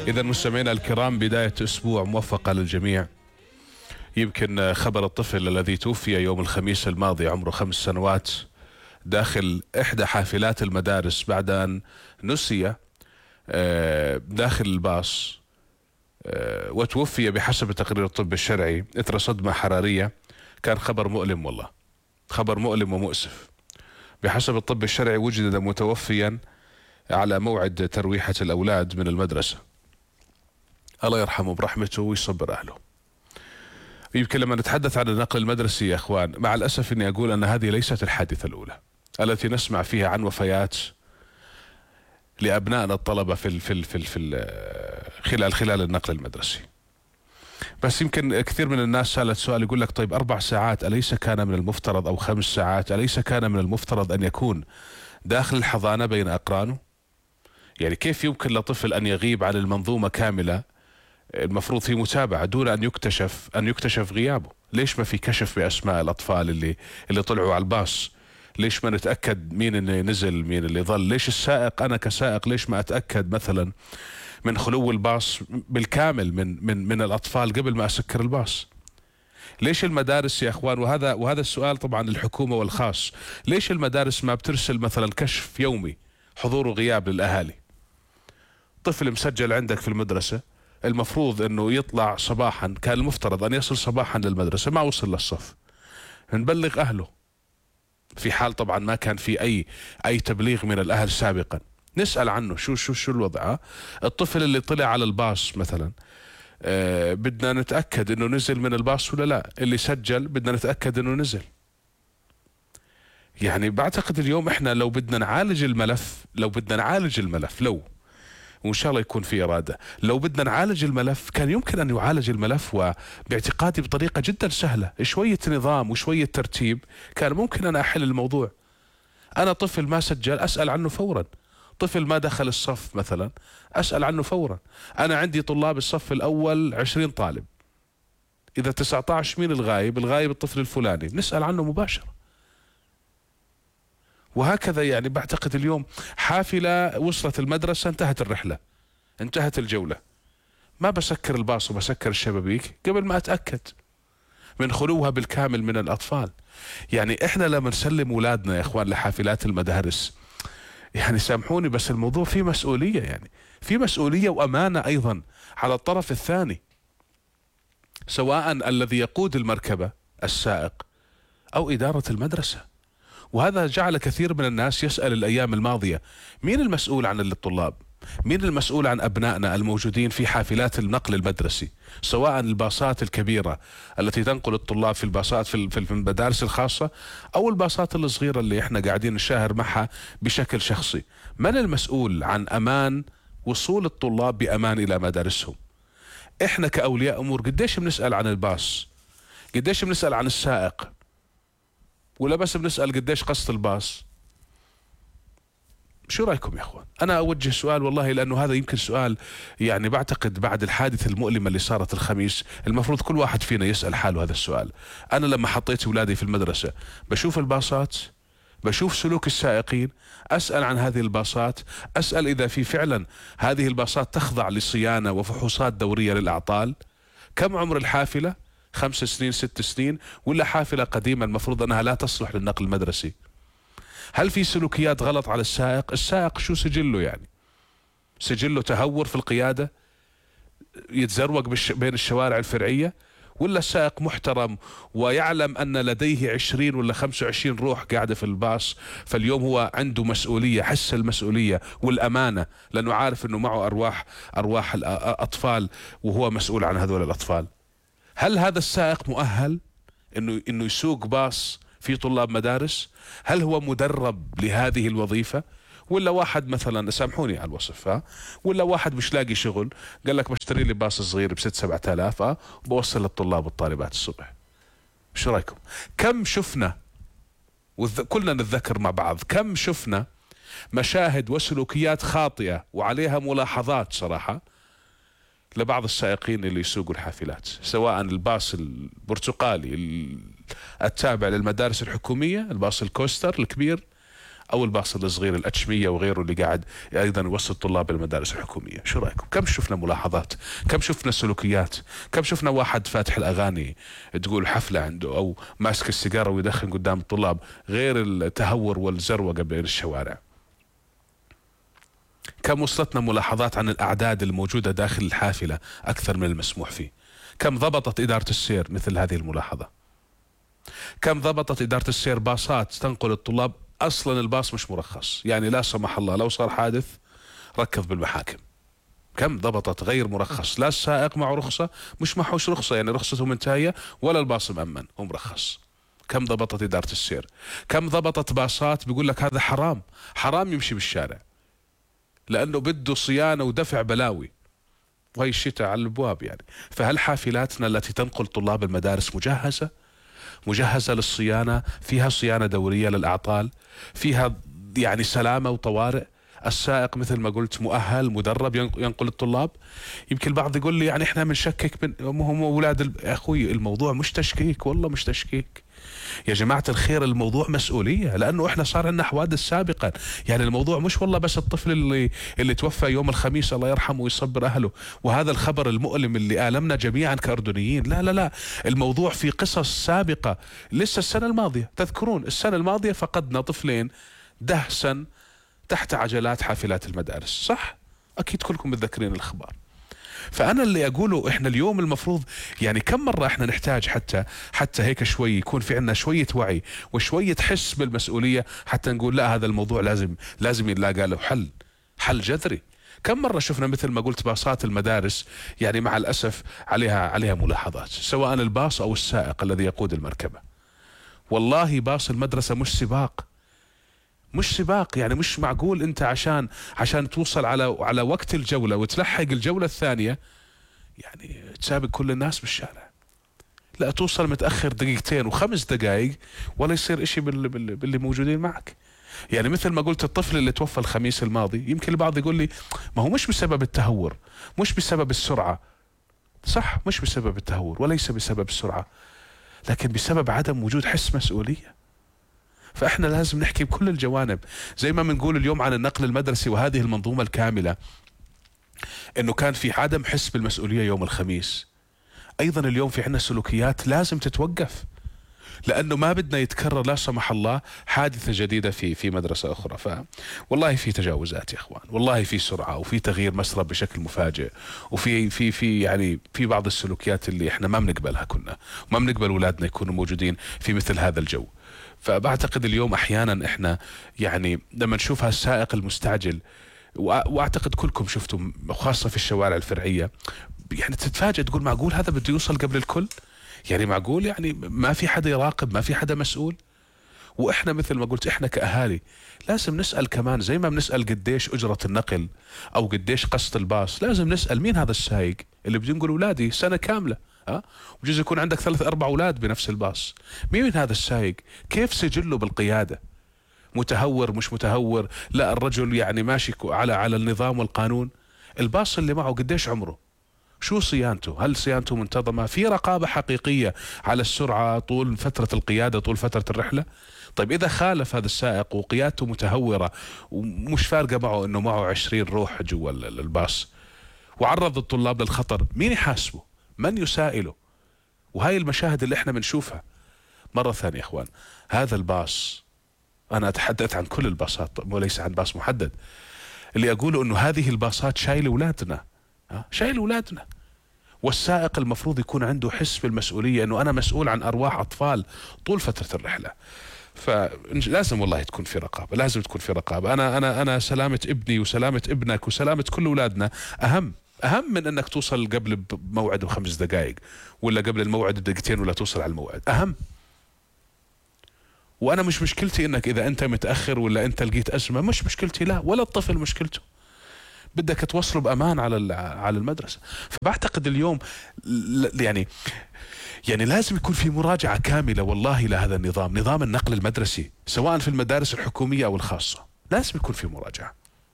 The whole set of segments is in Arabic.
إذا مستمعينا الكرام، بداية أسبوع موفقة للجميع. يمكن خبر الطفل الذي توفي يوم الخميس الماضي عمره 5 سنوات داخل إحدى حافلات المدارس بعد أن نسي داخل الباص وتوفي بحسب تقرير الطب الشرعي إثر صدمة حرارية. كان خبر مؤلم، والله خبر مؤلم ومؤسف. بحسب الطب الشرعي وجد متوفيا على موعد ترويحة الأولاد من المدرسة. الله يرحمه برحمته ويصبر أهله. يمكن لما نتحدث عن النقل المدرسي يا أخوان، مع الأسف أني أقول أن هذه ليست الحادثة الأولى التي نسمع فيها عن وفيات لأبنائنا الطلبة خلال النقل المدرسي. بس يمكن كثير من الناس سألت سؤال، يقول لك طيب 4 ساعات أليس كان من المفترض، أو 5 ساعات أليس كان من المفترض أن يكون داخل الحضانة بين أقرانه؟ يعني كيف يمكن لطفل أن يغيب عن المنظومة كاملة المفروض في متابعة دون أن يكتشف غيابه؟ ليش ما في كشف بأسماء الأطفال اللي طلعوا على الباص؟ ليش ما نتأكد مين اللي نزل مين اللي ظل؟ ليش السائق، أنا كسائق ليش ما أتأكد مثلا من خلو الباص بالكامل من الأطفال قبل ما أسكر الباص؟ ليش المدارس يا أخوان، وهذا السؤال طبعا للحكومة والخاص، ليش المدارس ما بترسل مثلا كشف يومي حضور وغياب للأهالي؟ طفل مسجل عندك في المدرسة، المفروض انه يطلع صباحا، كان المفترض ان يصل صباحا للمدرسة، ما وصل للصف، نبلغ اهله. في حال طبعا ما كان في اي تبليغ من الاهل سابقا، نسأل عنه شو الوضع. الطفل اللي طلع على الباص مثلا بدنا نتأكد انه نزل من الباص ولا لا، اللي سجل بدنا نتأكد انه نزل. يعني بعتقد اليوم احنا لو بدنا نعالج الملف لو وإن شاء الله يكون في إرادة، لو بدنا نعالج الملف كان يمكن أن يعالج الملف، وباعتقادي بطريقة جدا سهلة، شوية نظام وشوية ترتيب كان ممكن أنا أحل الموضوع. أنا طفل ما سجل أسأل عنه فورا، طفل ما دخل الصف مثلا أسأل عنه فورا. أنا عندي طلاب الصف الأول 20 طالب، إذا 19 مين الغايب الطفل الفلاني، نسأل عنه مباشرة. وهكذا يعني بعتقد اليوم حافلة وصلت المدرسة، انتهت الرحلة، انتهت الجولة، ما بسكر الباص وبسكر الشبابيك قبل ما أتأكد من خلوها بالكامل من الأطفال. يعني إحنا لما نسلم أولادنا يا إخوان لحافلات المدارس، يعني سامحوني بس الموضوع فيه مسؤولية، يعني في مسؤولية وأمانة أيضا على الطرف الثاني، سواء الذي يقود المركبة السائق أو إدارة المدرسة. وهذا جعل كثير من الناس يسأل الأيام الماضية مين المسؤول عن الطلاب؟ مين المسؤول عن أبنائنا الموجودين في حافلات النقل المدرسي، سواء الباصات الكبيرة التي تنقل الطلاب في الباصات في المدارس الخاصة، أو الباصات الصغيرة اللي احنا قاعدين نشاهر معها بشكل شخصي؟ من المسؤول عن أمان وصول الطلاب بأمان إلى مدارسهم؟ احنا كأولياء أمور قديش بنسأل عن الباص؟ قديش بنسأل عن السائق؟ ولا بس بنسأل قديش قسط الباص؟ شو رأيكم يا اخوان؟ انا اوجه سؤال والله، لانه هذا يمكن سؤال يعني بعتقد بعد الحادثة المؤلمة اللي صارت الخميس المفروض كل واحد فينا يسأل حاله هذا السؤال. انا لما حطيت اولادي في المدرسة بشوف الباصات، بشوف سلوك السائقين، اسأل عن هذه الباصات، اسأل اذا في فعلا هذه الباصات تخضع لصيانة وفحوصات دورية للأعطال. كم عمر الحافلة؟ 5 سنين 6 سنين، ولا حافلة قديمة المفروض أنها لا تصلح للنقل المدرسي؟ هل في سلوكيات غلط على السائق شو سجله؟ يعني سجله تهور في القيادة، يتزروق بين الشوارع الفرعية، ولا السائق محترم ويعلم أن لديه 20 ولا 25 روح قاعدة في الباص، فاليوم هو عنده مسؤولية، حس المسؤولية والأمانة، لأنه عارف أنه معه أرواح الأطفال وهو مسؤول عن هذول الأطفال. هل هذا السائق مؤهل انه يسوق باص في طلاب مدارس؟ هل هو مدرب لهذه الوظيفة؟ ولا واحد مثلا، سامحوني على الوصف، ولا واحد مش لاقي شغل قال لك بشتري لي باص صغير ب 6-7 آلاف وبوصل للطلاب والطالبات الصبح؟ شو رايكم؟ كم شفنا، كلنا نتذكر مع بعض، كم شفنا مشاهد وسلوكيات خاطئة وعليها ملاحظات صراحة لبعض السائقين اللي يسوقوا الحافلات، سواء الباص البرتقالي التابع للمدارس الحكومية، الباص الكوستر الكبير، او الباص الصغير الاتشمية وغيره اللي قاعد ايضا يوصل طلاب المدارس الحكومية. شو رايكم؟ كم شفنا ملاحظات، كم شفنا سلوكيات، كم شفنا واحد فاتح الاغاني تقول حفلة عنده، او ماسك السيجارة ويدخن قدام الطلاب، غير التهور والزروقة بين الشوارع. كم وصلتنا ملاحظات عن الأعداد الموجودة داخل الحافلة أكثر من المسموح فيه. كم ضبطت إدارة السير مثل هذه الملاحظة. كم ضبطت إدارة السير باصات تنقل الطلاب أصلا الباص مش مرخص، يعني لا سمح الله لو صار حادث ركض بالمحاكم. كم ضبطت غير مرخص، لا السائق معه رخصة، مش معهوش رخصة يعني رخصته منتهية، ولا الباص مأمن ومرخص. كم ضبطت إدارة السير. كم ضبطت باصات بيقول لك هذا حرام، حرام يمشي بالشارع لأنه بده صيانة ودفع بلاوي، وهي الشتاء على الابواب يعني. فهل حافلاتنا التي تنقل طلاب المدارس مجهزه؟ مجهزه للصيانه؟ فيها صيانه دوريه للاعطال؟ فيها يعني سلامه وطوارئ؟ السائق مثل ما قلت مؤهل مدرب ينقل الطلاب؟ يمكن البعض يقول لي يعني احنا بنشكك هم اولاد يا اخوي الموضوع مش تشكيك، والله مش تشكيك يا جماعة الخير، الموضوع مسؤولية، لأنه إحنا صار عندنا حوادث سابقا. يعني الموضوع مش والله بس الطفل اللي توفى يوم الخميس الله يرحمه ويصبر أهله، وهذا الخبر المؤلم اللي آلمنا جميعا كأردنيين. لا لا لا، الموضوع في قصص سابقة. لسه السنة الماضية تذكرون السنة الماضية فقدنا طفلين دهسا تحت عجلات حافلات المدارس، صح؟ أكيد كلكم متذكرين الأخبار. فأنا اللي أقوله إحنا اليوم المفروض يعني كم مرة إحنا نحتاج حتى هيك شوي يكون في عندنا شوية وعي وشوية حس بالمسؤولية، حتى نقول لا هذا الموضوع لازم يلاقى له حل جذري. كم مرة شفنا مثل ما قلت باصات المدارس يعني مع الأسف عليها ملاحظات، سواء الباص أو السائق الذي يقود المركبة. والله باص المدرسة مش سباق، يعني مش معقول انت عشان توصل على وقت الجولة وتلحق الجولة الثانية يعني تسابق كل الناس بالشارع. لا، توصل متأخر دقيقتين و5 دقائق ولا يصير اشي باللي موجودين معك. يعني مثل ما قلت الطفل اللي توفى الخميس الماضي، يمكن البعض يقول لي ما هو مش بسبب التهور، مش بسبب السرعة. صح، مش بسبب التهور وليس بسبب السرعة، لكن بسبب عدم وجود حس مسؤولية. فاحنا لازم نحكي بكل الجوانب، زي ما بنقول اليوم عن النقل المدرسي وهذه المنظومة الكاملة انه كان في عدم حس بالمسؤولية يوم الخميس. ايضا اليوم في عندنا سلوكيات لازم تتوقف، لانه ما بدنا يتكرر لا سمح الله حادثة جديدة في مدرسة اخرى. والله في تجاوزات يا اخوان، والله في سرعة وفي تغيير مسار بشكل مفاجئ، وفي يعني في بعض السلوكيات اللي احنا ما بنقبلها كنا، وما بنقبل اولادنا يكونوا موجودين في مثل هذا الجو. فبعتقد اليوم احيانا احنا يعني لما نشوف هالسائق المستعجل، واعتقد كلكم شفتوا خاصة في الشوارع الفرعية، يعني تتفاجئ تقول معقول هذا بده يوصل قبل الكل؟ يعني معقول يعني ما في حدا يراقب، ما في حدا مسؤول؟ واحنا مثل ما قلت احنا كاهالي لازم نسأل كمان، زي ما بنسأل قديش اجرة النقل او قديش قسط الباص، لازم نسأل مين هذا السايق اللي بده ينقل اولادي سنة كاملة. وجزء يكون عندك 3-4 اولاد بنفس الباص. مين هذا السايق؟ كيف سجله بالقيادة؟ متهور مش متهور؟ لا، الرجل يعني ماشي على النظام والقانون. الباص اللي معه قديش عمره؟ شو صيانته؟ هل صيانته منتظمة؟ في رقابة حقيقية على السرعة طول فترة القيادة، طول فترة الرحلة؟ طيب إذا خالف هذا السائق وقيادته متهورة ومش فارقة معه إنه معه 20 روح جوا الباص وعرض الطلاب للخطر، مين يحاسبه؟ من يسائله؟ وهاي المشاهد اللي احنا بنشوفها. مرة ثانية يا اخوان، هذا الباص، انا اتحدث عن كل الباصات وليس عن باص محدد، اللي اقوله انه هذه الباصات شايله اولادنا، شايله اولادنا. والسائق المفروض يكون عنده حس بالمسؤولية، انه انا مسؤول عن ارواح اطفال طول فترة الرحلة. فلازم والله تكون في رقابة، لازم تكون في رقابة. انا سلامة ابني وسلامة ابنك وسلامة كل اولادنا اهم من انك توصل قبل بموعد ب5 دقائق، ولا قبل الموعد بدقيقتين، ولا توصل على الموعد. اهم. وانا مش مشكلتي انك اذا انت متاخر ولا انت لقيت ازمه، مش مشكلتي، لا، ولا الطفل مشكلته، بدك توصله بامان على المدرسه. فبعتقد اليوم يعني لازم يكون في مراجعه كامله والله لهذا النظام، نظام النقل المدرسي سواء في المدارس الحكوميه او الخاصه، لازم يكون في مراجعه.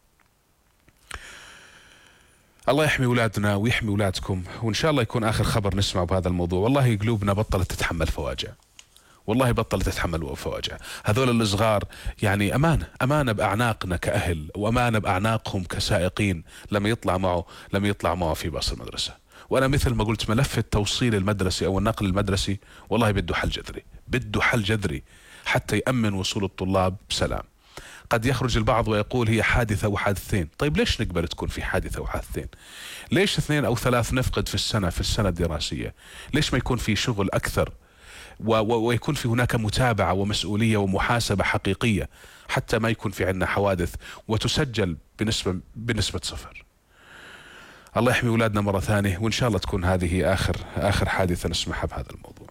الله يحمي اولادنا ويحمي اولادكم، وان شاء الله يكون اخر خبر نسمعه بهذا الموضوع. والله قلوبنا بطلت تتحمل فواجع. والله بطلت تتحمل فواجع. هذول الصغار يعني امانه باعناقنا كاهل، وامانه باعناقهم كسائقين لما يطلع معه في باص المدرسه. وانا مثل ما قلت، ملف التوصيل المدرسي او النقل المدرسي والله بده حل جذري، بده حل جذري حتى يامن وصول الطلاب بسلام. قد يخرج البعض ويقول هي حادثة وحادثتين. طيب ليش نقبل تكون في حادثة وحادثتين؟ ليش 2 أو 3 نفقد في السنة الدراسية؟ ليش ما يكون في شغل أكثر ويكون في هناك متابعة ومسؤولية ومحاسبة حقيقية، حتى ما يكون في عندنا حوادث وتسجل بنسبة 0. الله يحمي أولادنا مرة ثانية، وإن شاء الله تكون هذه آخر حادثة نسمعها بهذا الموضوع.